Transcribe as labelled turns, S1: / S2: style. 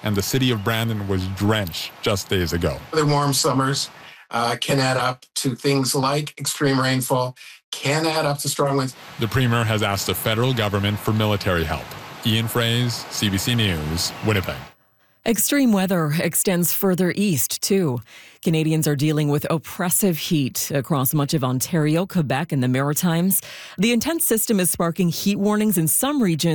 S1: and the city of Brandon was drenched just days ago.
S2: The warm summers can add up to things like extreme rainfall, can add up to strong winds.
S1: The Premier has asked the federal government for military help. Ian Fraze, CBC News, Winnipeg.
S3: Extreme weather extends further east, too. Canadians are dealing with oppressive heat across much of Ontario, Quebec, and the Maritimes. The intense system is sparking heat warnings in some regions.